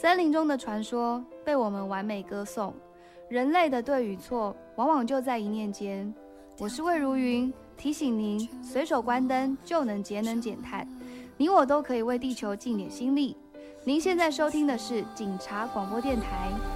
森林中的传说被我们完美歌颂，人类的对与错往往就在一念间。我是魏如云，提醒您随手关灯就能节能减碳，你我都可以为地球尽点心力。您现在收听的是警察广播电台。